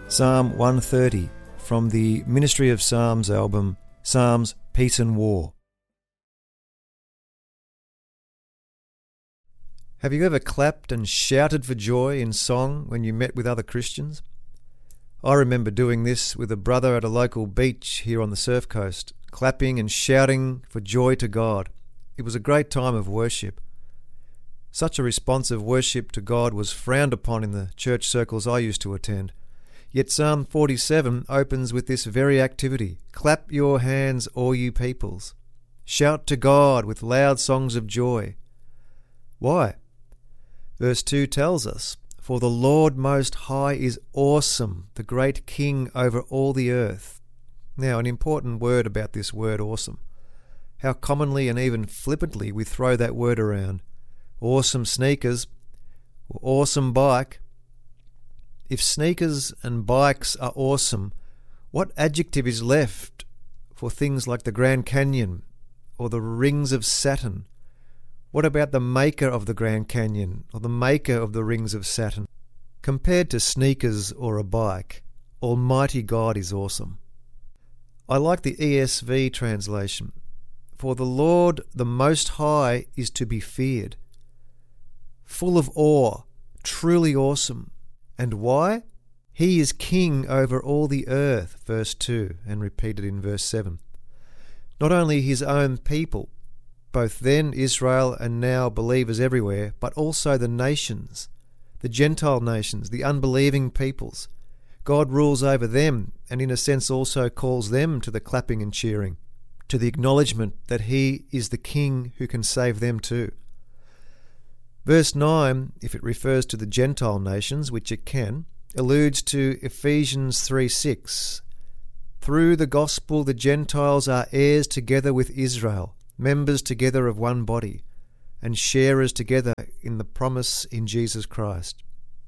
Psalm 130 from the Ministry of Psalms album, Psalms, Peace and War. Have you ever clapped and shouted for joy in song when you met with other Christians? I remember doing this with a brother at a local beach here on the Surf Coast, clapping and shouting for joy to God. It was a great time of worship. Such a response of worship to God was frowned upon in the church circles I used to attend. Yet Psalm 47 opens with this very activity. Clap your hands, all you peoples. Shout to God with loud songs of joy. Why? Verse 2 tells us, "For the Lord Most High is awesome, the great King over all the earth." Now, an important word about this word awesome. How commonly and even flippantly we throw that word around. Awesome sneakers, or awesome bike. If sneakers and bikes are awesome, what adjective is left for things like the Grand Canyon or the rings of Saturn? What about the maker of the Grand Canyon or the maker of the rings of Saturn? Compared to sneakers or a bike, Almighty God is awesome. I like the ESV translation. For the Lord, the Most High, is to be feared. Full of awe, truly awesome. And why? He is king over all the earth, verse 2, and repeated in verse 7. Not only his own people, both then Israel and now believers everywhere, but also the nations, the Gentile nations, the unbelieving peoples. God rules over them and in a sense also calls them to the clapping and cheering, to the acknowledgement that he is the king who can save them too. Verse 9, if it refers to the Gentile nations, which it can, alludes to Ephesians 3:6. Through the gospel the Gentiles are heirs together with Israel, members together of one body, and sharers together in the promise in Jesus Christ.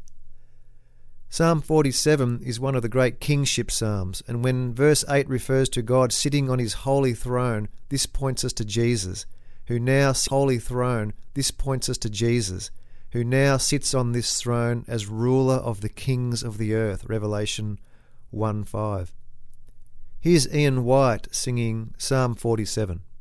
Psalm 47 is one of the great kingship psalms, and when verse 8 refers to God sitting on his holy throne, this points us to Jesus, who now sits on the holy throne. This points us to Jesus, who now sits on this throne as ruler of the kings of the earth, Revelation 1:5. Here's Ian White singing Psalm 47.